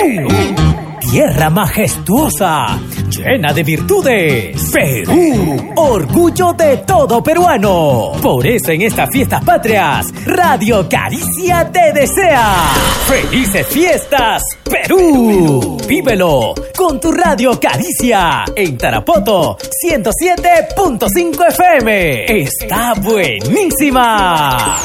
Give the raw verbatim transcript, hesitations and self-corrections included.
Perú, tierra majestuosa, llena de virtudes. Perú, orgullo de todo peruano. Por eso en estas fiestas patrias, Radio Caricia te desea ¡felices fiestas, Perú! Vívelo con tu Radio Caricia en Tarapoto ciento siete punto cinco F M. ¡Está buenísima!